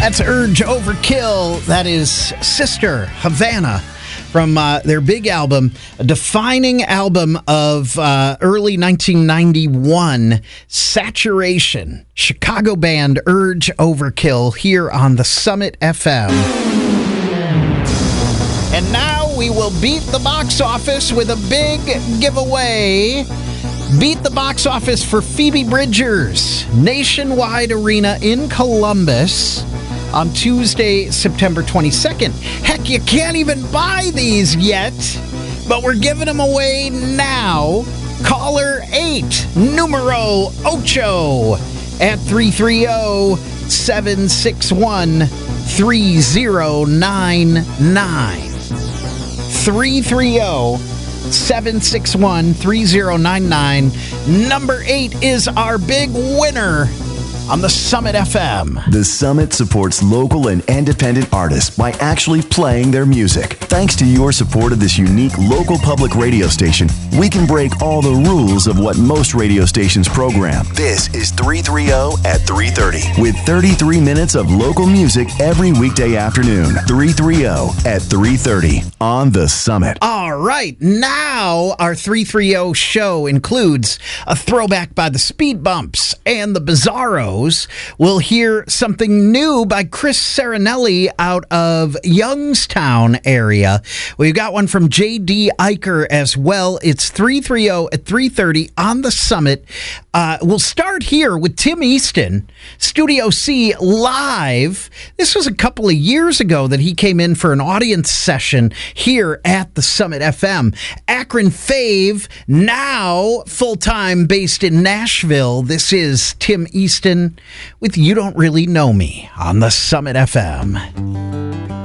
That's Urge Overkill. That is Sister Havana from their big album, a defining album of early 1991, Saturation. Chicago band Urge Overkill here on the Summit FM. And now we will beat the box office with a big giveaway. Beat the box office for Phoebe Bridgers, Nationwide Arena in Columbus on Tuesday, September 22nd. Heck, you can't even buy these yet, but we're giving them away now. Caller 8, numero 8, at 330-761-3099. 330-761-3099. Number 8 is our big winner on the Summit FM. The Summit supports local and independent artists by actually playing their music. Thanks to your support of this unique local public radio station, we can break all the rules of what most radio stations program. This is 330 at 3:30 with 33 minutes of local music every weekday afternoon. 330 at 3:30 on the Summit. All right, now our 330 show includes a throwback by the Speed Bumps and the Bizarros. We'll hear something new by Chris Serenelli out of Youngstown area. We've got one from J.D. Eicher as well. It's 330 at 3:30 on the Summit. We'll start here with Tim Easton, Studio C live. This was a couple of years ago that he came in for an audience session here at the Summit FM. Akron fave, now full-time based in Nashville. This is Tim Easton with You Don't Really Know Me on the Summit FM.